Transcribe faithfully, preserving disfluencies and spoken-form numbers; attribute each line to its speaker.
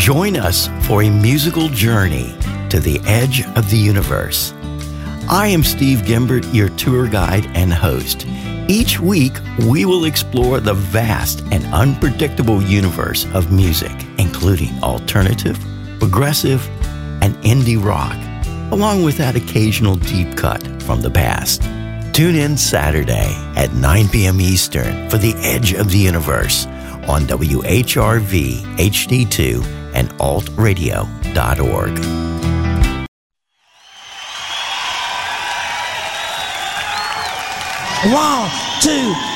Speaker 1: Join us for a musical journey to the edge of the universe. I am Steve Gimbert, your tour guide and host. Each week, we will explore the vast and unpredictable universe of music, including alternative, progressive, and indie rock, along with that occasional deep cut from the past. Tune in Saturday at nine p.m. Eastern for The Edge of the Universe on W H R V H D two and alt radio dot org.
Speaker 2: One, two,